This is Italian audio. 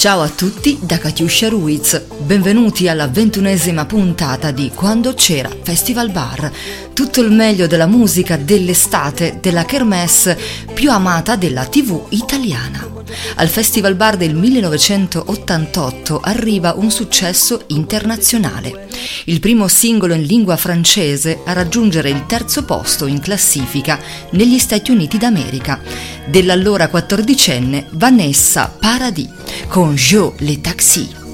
Ciao a tutti da Katiuscia Ruiz, benvenuti alla 21ª puntata di Quando c'era Festival Bar, tutto il meglio della musica dell'estate, della kermesse più amata della TV italiana. Al Festival Bar del 1988 arriva un successo internazionale, il primo singolo in lingua francese a raggiungere il terzo posto in classifica negli Stati Uniti d'America, dell'allora 14enne Vanessa Paradis con Jo les Taxis.